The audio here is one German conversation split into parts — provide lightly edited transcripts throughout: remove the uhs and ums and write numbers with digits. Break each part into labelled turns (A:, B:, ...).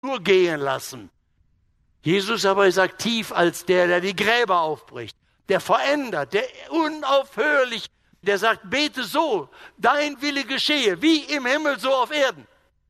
A: nur gehen lassen. Jesus aber ist aktiv als der die Gräber aufbricht, der verändert, der unaufhörlich, der sagt, bete so, dein Wille geschehe, wie im Himmel, so auf Erden.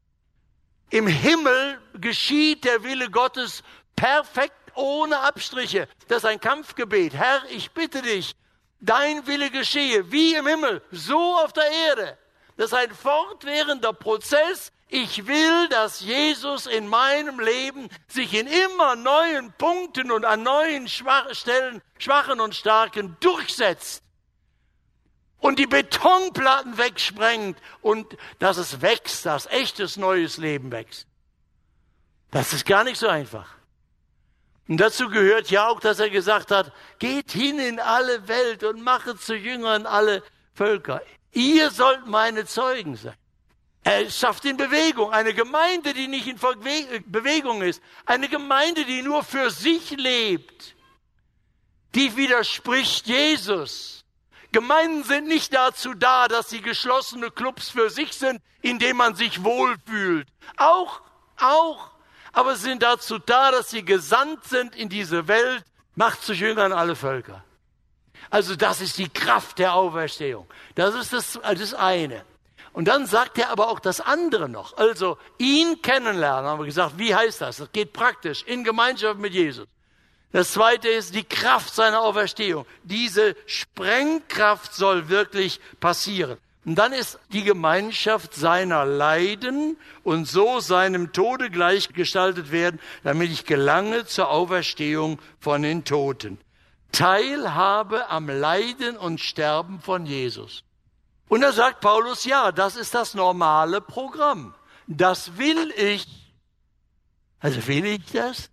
A: Im Himmel geschieht der Wille Gottes perfekt, ohne Abstriche. Das ist ein Kampfgebet. Herr, ich bitte dich, dein Wille geschehe, wie im Himmel, so auf der Erde. Das ist ein fortwährender Prozess. Ich will, dass Jesus in meinem Leben sich in immer neuen Punkten und an neuen Stellen, schwachen und starken, durchsetzt. Und die Betonplatten wegsprengt und dass es wächst, dass echtes neues Leben wächst. Das ist gar nicht so einfach. Und dazu gehört ja auch, dass er gesagt hat, geht hin in alle Welt und machet zu Jüngern alle Völker. Ihr sollt meine Zeugen sein. Er schafft in Bewegung, eine Gemeinde, die nicht in Bewegung ist, eine Gemeinde, die nur für sich lebt, die widerspricht Jesus. Gemeinden sind nicht dazu da, dass sie geschlossene Clubs für sich sind, in denen man sich wohlfühlt. Auch, aber sie sind dazu da, dass sie gesandt sind in diese Welt, macht zu Jüngern alle Völker. Also das ist die Kraft der Auferstehung. Das ist das eine. Und dann sagt er aber auch das andere noch. Also ihn kennenlernen, haben wir gesagt, wie heißt das? Das geht praktisch in Gemeinschaft mit Jesus. Das zweite ist die Kraft seiner Auferstehung. Diese Sprengkraft soll wirklich passieren. Und dann ist die Gemeinschaft seiner Leiden und so seinem Tode gleichgestaltet werden, damit ich gelange zur Auferstehung von den Toten. Teilhabe am Leiden und Sterben von Jesus. Und da sagt Paulus, ja, das ist das normale Programm. Das will ich. Also will ich das?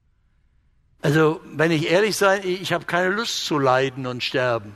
A: Also, wenn ich ehrlich sein, ich habe keine Lust zu leiden und sterben.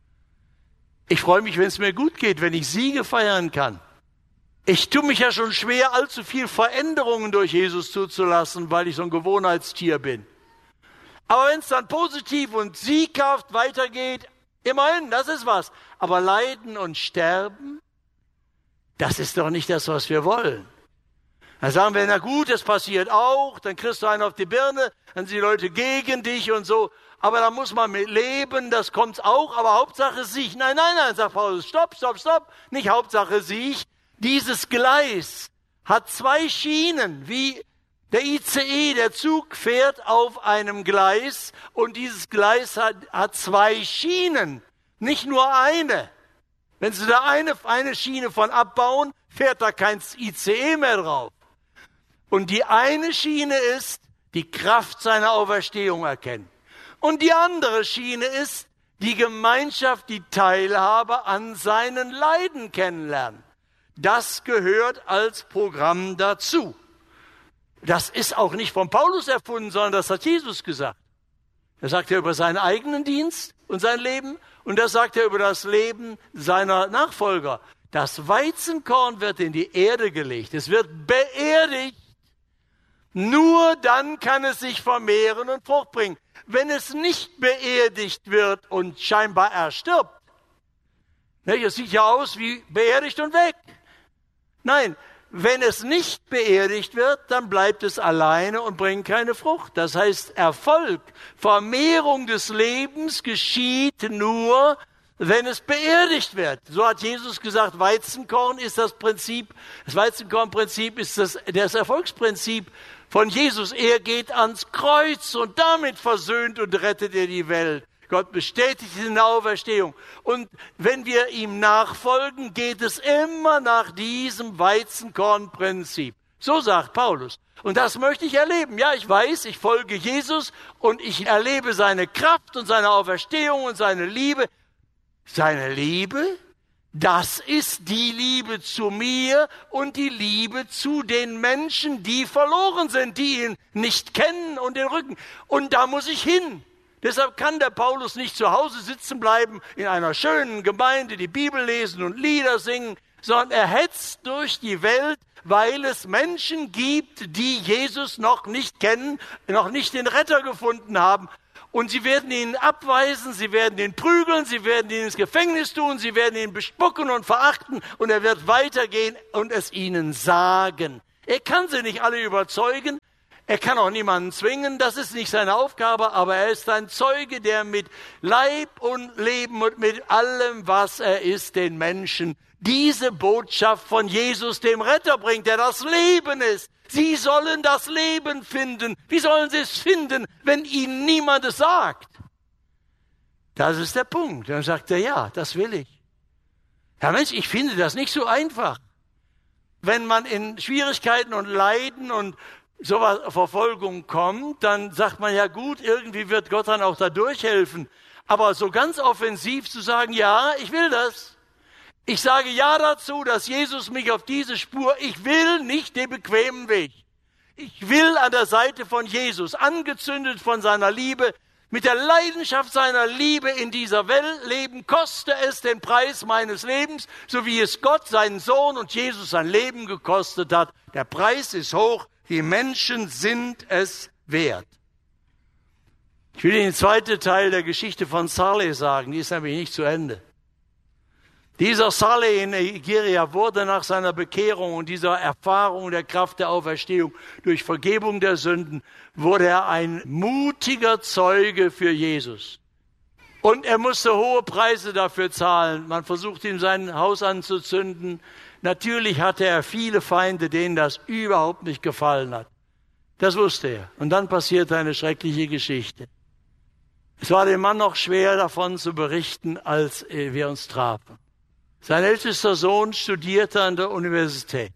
A: Ich freue mich, wenn es mir gut geht, wenn ich Siege feiern kann. Ich tue mich ja schon schwer, allzu viel Veränderungen durch Jesus zuzulassen, weil ich so ein Gewohnheitstier bin. Aber wenn es dann positiv und sieghaft weitergeht, immerhin, das ist was. Aber Leiden und Sterben, das ist doch nicht das, was wir wollen. Dann sagen wir, na gut, das passiert auch, dann kriegst du einen auf die Birne, dann sind die Leute gegen dich und so. Aber da muss man mit leben, das kommt auch, aber Hauptsache Sieg. Nein, sagt Paulus, stopp, nicht Hauptsache Sieg. Dieses Gleis hat zwei Schienen, wie der ICE, der Zug fährt auf einem Gleis und dieses Gleis hat zwei Schienen, nicht nur eine. Wenn Sie da eine Schiene von abbauen, fährt da kein ICE mehr drauf. Und die eine Schiene ist, die Kraft seiner Auferstehung erkennen. Und die andere Schiene ist, die Gemeinschaft, die Teilhabe an seinen Leiden kennenlernen. Das gehört als Programm dazu. Das ist auch nicht von Paulus erfunden, sondern das hat Jesus gesagt. Er sagt ja über seinen eigenen Dienst und sein Leben und das sagt er über das Leben seiner Nachfolger. Das Weizenkorn wird in die Erde gelegt, es wird beerdigt. Nur dann kann es sich vermehren und Frucht bringen. Wenn es nicht beerdigt wird und scheinbar erstirbt, es sieht ja aus wie beerdigt und weg. Nein, wenn es nicht beerdigt wird, dann bleibt es alleine und bringt keine Frucht. Das heißt, Erfolg, Vermehrung des Lebens geschieht nur, wenn es beerdigt wird. So hat Jesus gesagt, Weizenkorn ist das Prinzip, das Weizenkornprinzip ist das Erfolgsprinzip von Jesus. Er geht ans Kreuz und damit versöhnt und rettet er die Welt. Gott bestätigt die Auferstehung. Und wenn wir ihm nachfolgen, geht es immer nach diesem Weizenkornprinzip. So sagt Paulus. Und das möchte ich erleben. Ja, ich weiß, ich folge Jesus und ich erlebe seine Kraft und seine Auferstehung und seine Liebe. Seine Liebe, das ist die Liebe zu mir und die Liebe zu den Menschen, die verloren sind, die ihn nicht kennen und den Rücken. Und da muss ich hin. Deshalb kann der Paulus nicht zu Hause sitzen bleiben, in einer schönen Gemeinde die Bibel lesen und Lieder singen, sondern er hetzt durch die Welt, weil es Menschen gibt, die Jesus noch nicht kennen, noch nicht den Retter gefunden haben. Und sie werden ihn abweisen, sie werden ihn prügeln, sie werden ihn ins Gefängnis tun, sie werden ihn bespucken und verachten und er wird weitergehen und es ihnen sagen. Er kann sie nicht alle überzeugen. Er kann auch niemanden zwingen, das ist nicht seine Aufgabe, aber er ist ein Zeuge, der mit Leib und Leben und mit allem, was er ist, den Menschen diese Botschaft von Jesus, dem Retter, bringt, der das Leben ist. Sie sollen das Leben finden. Wie sollen sie es finden, wenn ihnen niemand es sagt? Das ist der Punkt. Dann sagt er, ja, das will ich. Ja Mensch, ich finde das nicht so einfach. Wenn man in Schwierigkeiten und Leiden und sowas Verfolgung kommt, dann sagt man ja gut, irgendwie wird Gott dann auch da durchhelfen. Aber so ganz offensiv zu sagen, ja, ich will das. Ich sage ja dazu, dass Jesus mich auf diese Spur, ich will nicht den bequemen Weg. Ich will an der Seite von Jesus, angezündet von seiner Liebe, mit der Leidenschaft seiner Liebe in dieser Welt leben, koste es den Preis meines Lebens, so wie es Gott, seinen Sohn und Jesus sein Leben gekostet hat. Der Preis ist hoch, die Menschen sind es wert. Ich will Ihnen den zweiten Teil der Geschichte von Saleh sagen, die ist nämlich nicht zu Ende. Dieser Saleh in Nigeria wurde nach seiner Bekehrung und dieser Erfahrung der Kraft der Auferstehung durch Vergebung der Sünden, wurde er ein mutiger Zeuge für Jesus. Und er musste hohe Preise dafür zahlen. Man versucht ihm sein Haus anzuzünden. Natürlich hatte er viele Feinde, denen das überhaupt nicht gefallen hat. Das wusste er. Und dann passierte eine schreckliche Geschichte. Es war dem Mann noch schwer davon zu berichten, als wir uns trafen. Sein ältester Sohn studierte an der Universität.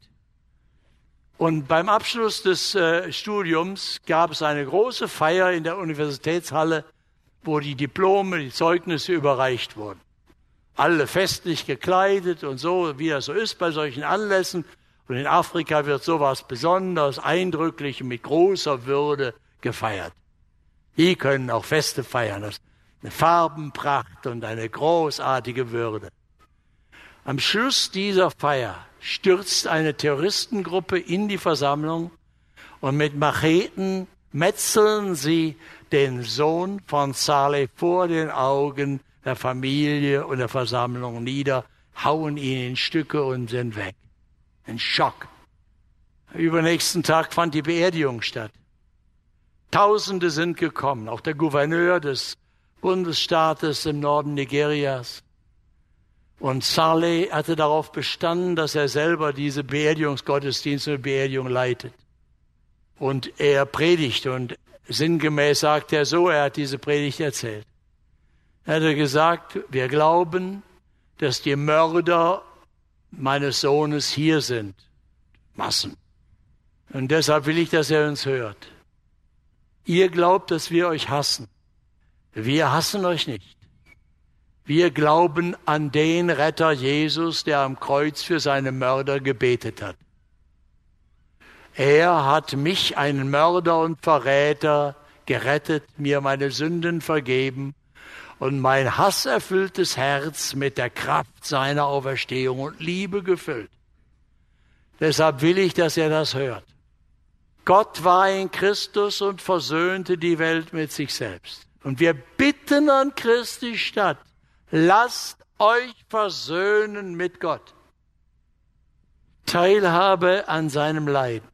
A: Und beim Abschluss des Studiums gab es eine große Feier in der Universitätshalle, wo die Diplome, die Zeugnisse überreicht wurden. Alle festlich gekleidet und so, wie das so ist bei solchen Anlässen. Und in Afrika wird sowas besonders eindrücklich und mit großer Würde gefeiert. Die können auch Feste feiern. Das ist eine Farbenpracht und eine großartige Würde. Am Schluss dieser Feier stürzt eine Terroristengruppe in die Versammlung und mit Macheten metzeln sie den Sohn von Saleh vor den Augen der Familie und der Versammlung nieder, hauen ihn in Stücke und sind weg. Ein Schock. Am übernächsten Tag fand die Beerdigung statt. Tausende sind gekommen, auch der Gouverneur des Bundesstaates im Norden Nigerias. Und Saleh hatte darauf bestanden, dass er selber diese Beerdigungsgottesdienste und Beerdigung leitet. Und er predigt und sinngemäß sagt er so, er hat diese Predigt erzählt. Er hat gesagt, wir glauben, dass die Mörder meines Sohnes hier sind. Massen. Und deshalb will ich, dass er uns hört. Ihr glaubt, dass wir euch hassen. Wir hassen euch nicht. Wir glauben an den Retter Jesus, der am Kreuz für seine Mörder gebetet hat. Er hat mich, einen Mörder und Verräter, gerettet, mir meine Sünden vergeben und mein hasserfülltes Herz mit der Kraft seiner Auferstehung und Liebe gefüllt. Deshalb will ich, dass er das hört. Gott war in Christus und versöhnte die Welt mit sich selbst. Und wir bitten an Christi statt, lasst euch versöhnen mit Gott. Teilhabe an seinem Leiden.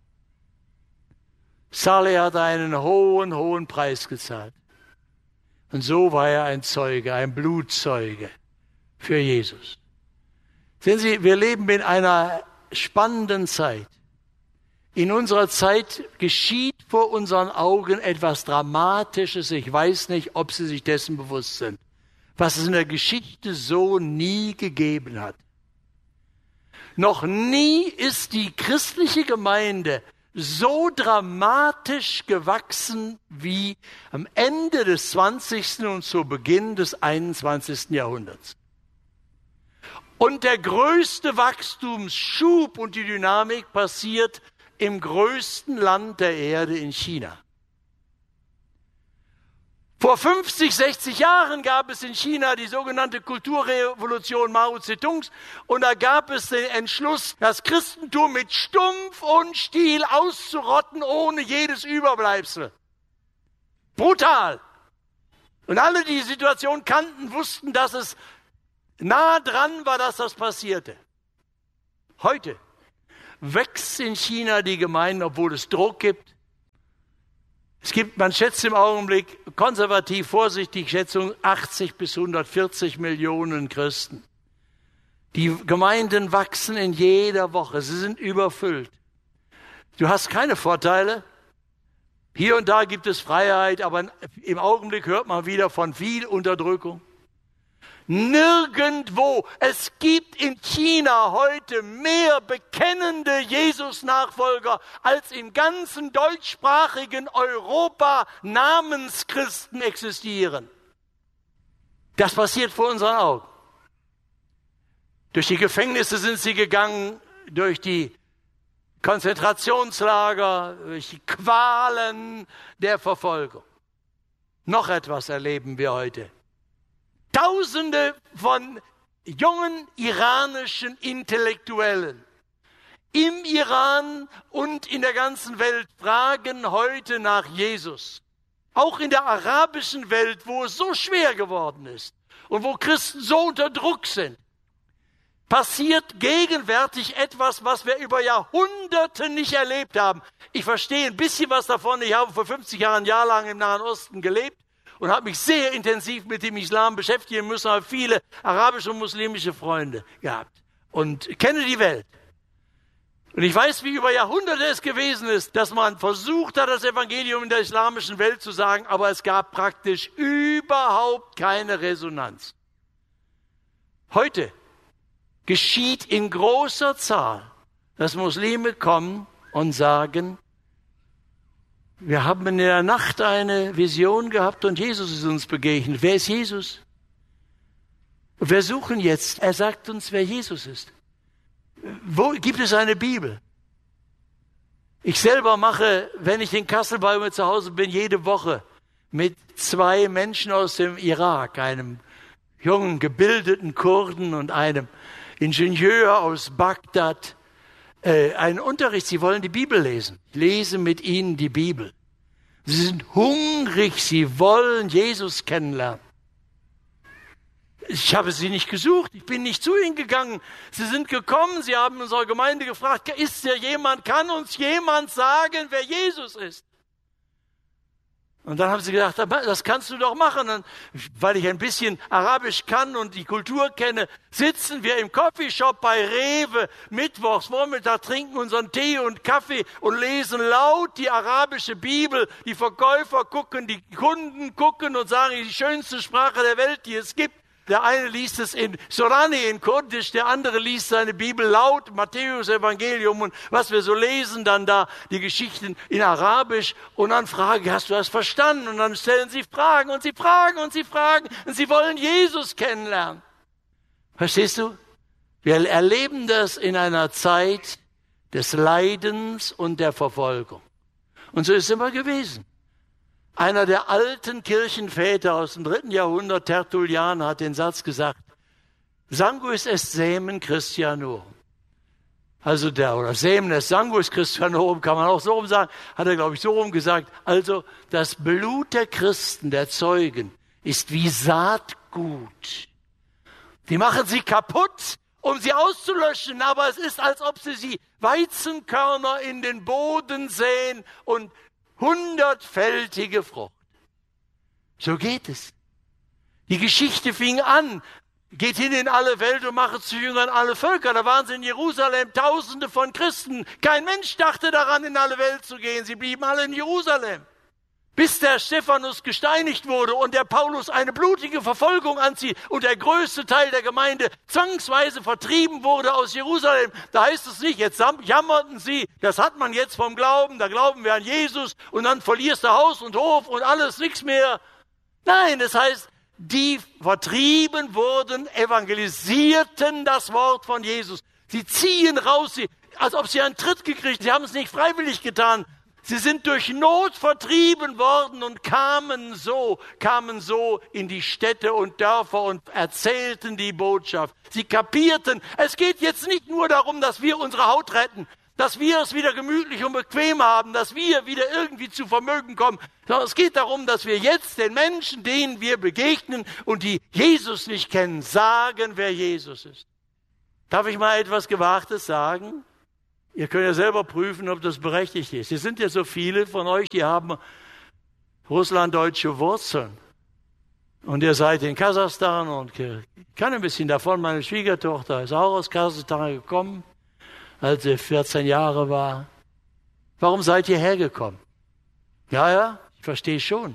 A: Saleh hat einen hohen Preis gezahlt. Und so war er ein Zeuge, ein Blutzeuge für Jesus. Sehen Sie, wir leben in einer spannenden Zeit. In unserer Zeit geschieht vor unseren Augen etwas Dramatisches. Ich weiß nicht, ob Sie sich dessen bewusst sind, was es in der Geschichte so nie gegeben hat. Noch nie ist die christliche Gemeinde so dramatisch gewachsen wie am Ende des 20. und zu Beginn des 21. Jahrhunderts. Und der größte Wachstumsschub und die Dynamik passiert im größten Land der Erde, in China. Vor 50, 60 Jahren gab es in China die sogenannte Kulturrevolution Mao Zedongs und da gab es den Entschluss, das Christentum mit Stumpf und Stiel auszurotten, ohne jedes Überbleibsel. Brutal. Und alle, die die Situation kannten, wussten, dass es nah dran war, dass das passierte. Heute wächst in China die Gemeinde, obwohl es Druck gibt. Es gibt, man schätzt im Augenblick, konservativ, vorsichtig Schätzung, 80 bis 140 Millionen Christen. Die Gemeinden wachsen in jeder Woche, sie sind überfüllt. Du hast keine Vorteile. Hier und da gibt es Freiheit, aber im Augenblick hört man wieder von viel Unterdrückung. Nirgendwo. Es gibt in China heute mehr bekennende Jesus-Nachfolger als im ganzen deutschsprachigen Europa Namenschristen existieren. Das passiert vor unseren Augen. Durch die Gefängnisse sind sie gegangen, durch die Konzentrationslager, durch die Qualen der Verfolgung. Noch etwas erleben wir heute. Tausende von jungen iranischen Intellektuellen im Iran und in der ganzen Welt fragen heute nach Jesus. Auch in der arabischen Welt, wo es so schwer geworden ist und wo Christen so unter Druck sind, passiert gegenwärtig etwas, was wir über Jahrhunderte nicht erlebt haben. Ich verstehe ein bisschen was davon. Ich habe vor 50 Jahren ein Jahr lang im Nahen Osten gelebt und habe mich sehr intensiv mit dem Islam beschäftigen müssen, habe viele arabische und muslimische Freunde gehabt und kenne die Welt. Und ich weiß, wie über Jahrhunderte es gewesen ist, dass man versucht hat, das Evangelium in der islamischen Welt zu sagen, aber es gab praktisch überhaupt keine Resonanz. Heute geschieht in großer Zahl, dass Muslime kommen und sagen, wir haben in der Nacht eine Vision gehabt und Jesus ist uns begegnet. Wer ist Jesus? Wir suchen jetzt, er sagt uns, wer Jesus ist. Wo gibt es eine Bibel? Ich selber mache, wenn ich in Kassel bei mir zu Hause bin, jede Woche mit 2 Menschen aus dem Irak, einem jungen, gebildeten Kurden und einem Ingenieur aus Bagdad, einen Unterricht. Sie wollen die Bibel lesen. Ich lese mit ihnen die Bibel. Sie sind hungrig, sie wollen Jesus kennenlernen. Ich habe sie nicht gesucht, ich bin nicht zu ihnen gegangen. Sie sind gekommen, sie haben unsere Gemeinde gefragt, ist hier jemand, kann uns jemand sagen, wer Jesus ist? Und dann haben sie gedacht, das kannst du doch machen. Und weil ich ein bisschen Arabisch kann und die Kultur kenne, sitzen wir im Coffeeshop bei Rewe mittwochs Vormittag, trinken unseren Tee und Kaffee und lesen laut die arabische Bibel. Die Verkäufer gucken, die Kunden gucken und sagen, die schönste Sprache der Welt, die es gibt. Der eine liest es in Sorani, in Kurdisch, der andere liest seine Bibel laut, Matthäus Evangelium und was wir so lesen, dann da die Geschichten in Arabisch und dann fragen, hast du das verstanden? Und dann stellen sie Fragen und sie fragen und sie fragen und sie wollen Jesus kennenlernen. Verstehst du? Wir erleben das in einer Zeit des Leidens und der Verfolgung. Und so ist es immer gewesen. Einer der alten Kirchenväter aus dem 3. Jahrhundert, Tertullian, hat den Satz gesagt, Sanguis est semen Christianorum. Also oder semen est sanguis Christianorum, kann man auch so rum sagen, hat er, glaube ich, so rum gesagt. Also das Blut der Christen, der Zeugen, ist wie Saatgut. Die machen sie kaputt, um sie auszulöschen, aber es ist, als ob sie Weizenkörner in den Boden säen und 100-fältige Frucht. So geht es. Die Geschichte fing an, geht hin in alle Welt und mache zu Jüngern alle Völker. Da waren sie in Jerusalem, Tausende von Christen. Kein Mensch dachte daran, in alle Welt zu gehen. Sie blieben alle in Jerusalem. Bis der Stephanus gesteinigt wurde und der Paulus eine blutige Verfolgung anzieht und der größte Teil der Gemeinde zwangsweise vertrieben wurde aus Jerusalem. Da heißt es nicht, jetzt jammerten sie, das hat man jetzt vom Glauben, da glauben wir an Jesus und dann verlierst du Haus und Hof und alles, nichts mehr. Nein, das heißt, die vertrieben wurden, evangelisierten das Wort von Jesus. Sie ziehen raus, als ob sie einen Tritt gekriegt, sie haben es nicht freiwillig getan. Sie sind durch Not vertrieben worden und kamen so in die Städte und Dörfer und erzählten die Botschaft. Sie kapierten, es geht jetzt nicht nur darum, dass wir unsere Haut retten, dass wir es wieder gemütlich und bequem haben, dass wir wieder irgendwie zu Vermögen kommen, sondern es geht darum, dass wir jetzt den Menschen, denen wir begegnen und die Jesus nicht kennen, sagen, wer Jesus ist. Darf ich mal etwas Gewagtes sagen? Ihr könnt ja selber prüfen, ob das berechtigt ist. Es sind ja so viele von euch, die haben russlanddeutsche Wurzeln. Und ihr seid in Kasachstan und ich kann ein bisschen davon. Meine Schwiegertochter ist auch aus Kasachstan gekommen, als sie 14 Jahre war. Warum seid ihr hergekommen? Ja, ich verstehe schon.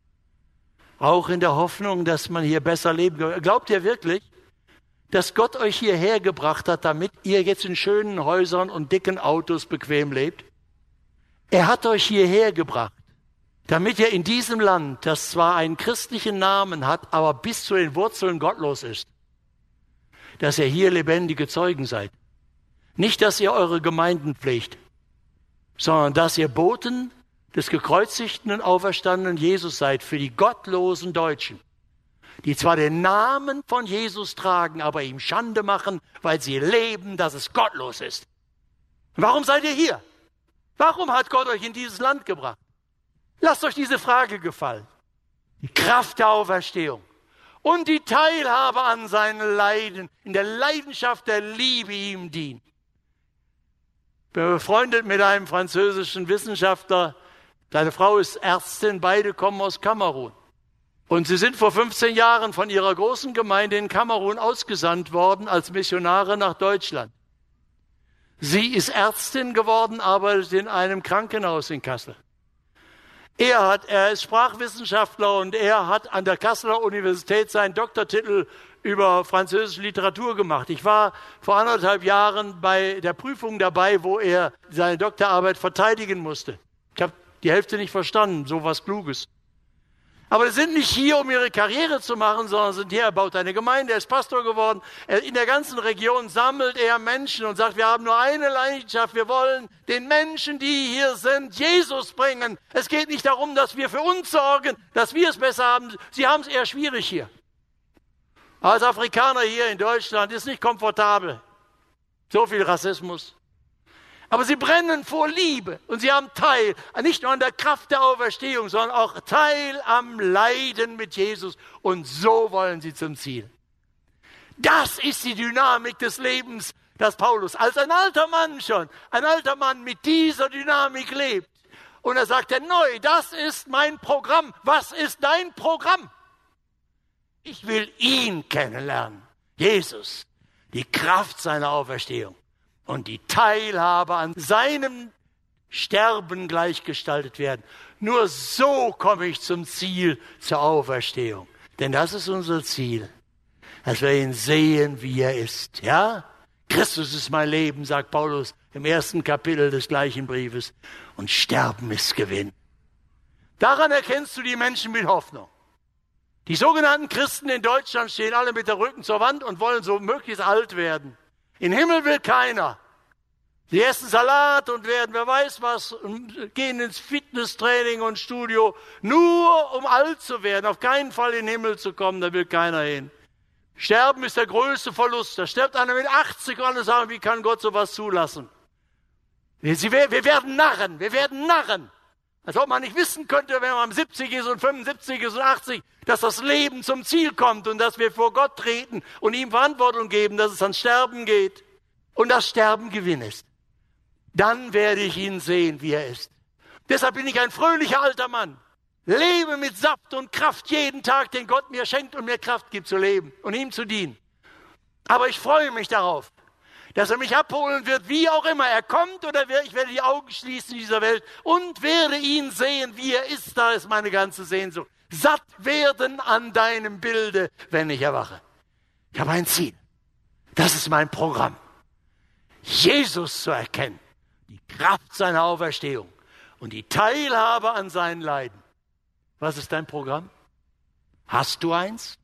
A: Auch in der Hoffnung, dass man hier besser leben kann. Glaubt ihr wirklich, dass Gott euch hierher gebracht hat, damit ihr jetzt in schönen Häusern und dicken Autos bequem lebt? Er hat euch hierher gebracht, damit ihr in diesem Land, das zwar einen christlichen Namen hat, aber bis zu den Wurzeln gottlos ist, dass ihr hier lebendige Zeugen seid. Nicht, dass ihr eure Gemeinden pflegt, sondern dass ihr Boten des gekreuzigten und auferstandenen Jesus seid für die gottlosen Deutschen, die zwar den Namen von Jesus tragen, aber ihm Schande machen, weil sie leben, dass es gottlos ist. Warum seid ihr hier? Warum hat Gott euch in dieses Land gebracht? Lasst euch diese Frage gefallen. Die Kraft der Auferstehung und die Teilhabe an seinen Leiden, in der Leidenschaft der Liebe ihm dient. Ich bin befreundet mit einem französischen Wissenschaftler. Seine Frau ist Ärztin, beide kommen aus Kamerun. Und sie sind vor 15 Jahren von ihrer großen Gemeinde in Kamerun ausgesandt worden als Missionare nach Deutschland. Sie ist Ärztin geworden, arbeitet in einem Krankenhaus in Kassel. Er ist Sprachwissenschaftler und er hat an der Kasseler Universität seinen Doktortitel über französische Literatur gemacht. Ich war vor 1,5 Jahren bei der Prüfung dabei, wo er seine Doktorarbeit verteidigen musste. Ich habe die Hälfte nicht verstanden, so was Kluges. Aber sie sind nicht hier, um ihre Karriere zu machen, sondern sind hier, er baut eine Gemeinde, er ist Pastor geworden. In der ganzen Region sammelt er Menschen und sagt, wir haben nur eine Leidenschaft, wir wollen den Menschen, die hier sind, Jesus bringen. Es geht nicht darum, dass wir für uns sorgen, dass wir es besser haben. Sie haben es eher schwierig hier. Als Afrikaner hier in Deutschland ist nicht komfortabel. So viel Rassismus. Aber sie brennen vor Liebe und sie haben Teil, nicht nur an der Kraft der Auferstehung, sondern auch Teil am Leiden mit Jesus. Und so wollen sie zum Ziel. Das ist die Dynamik des Lebens, das Paulus als ein alter Mann schon, ein alter Mann mit dieser Dynamik lebt. Und er sagt neu, das ist mein Programm. Was ist dein Programm? Ich will ihn kennenlernen, Jesus, die Kraft seiner Auferstehung. Und die Teilhabe an seinem Sterben gleichgestaltet werden. Nur so komme ich zum Ziel, zur Auferstehung. Denn das ist unser Ziel, dass wir ihn sehen, wie er ist. Ja? Christus ist mein Leben, sagt Paulus im 1. Kapitel des gleichen Briefes. Und Sterben ist Gewinn. Daran erkennst du die Menschen mit Hoffnung. Die sogenannten Christen in Deutschland stehen alle mit der Rücken zur Wand und wollen so möglichst alt werden. In den Himmel will keiner. Sie essen Salat und werden wer weiß was und gehen ins Fitnesstraining und Studio, nur um alt zu werden, auf keinen Fall in den Himmel zu kommen, da will keiner hin. Sterben ist der größte Verlust. Da stirbt einer mit 80 und alle sagen, wie kann Gott sowas zulassen? Wir werden Narren. Als ob man nicht wissen könnte, wenn man 70 ist und 75 ist und 80, dass das Leben zum Ziel kommt und dass wir vor Gott treten und ihm Verantwortung geben, dass es ans Sterben geht und das Sterben Gewinn ist. Dann werde ich ihn sehen, wie er ist. Deshalb bin ich ein fröhlicher alter Mann. Lebe mit Saft und Kraft jeden Tag, den Gott mir schenkt und mir Kraft gibt zu leben und ihm zu dienen. Aber ich freue mich darauf, dass er mich abholen wird, wie auch immer er kommt, oder ich werde die Augen schließen in dieser Welt und werde ihn sehen, wie er ist. Da ist meine ganze Sehnsucht. Satt werden an deinem Bilde, wenn ich erwache. Ich habe ein Ziel. Das ist mein Programm. Jesus zu erkennen, die Kraft seiner Auferstehung und die Teilhabe an seinen Leiden. Was ist dein Programm? Hast du eins?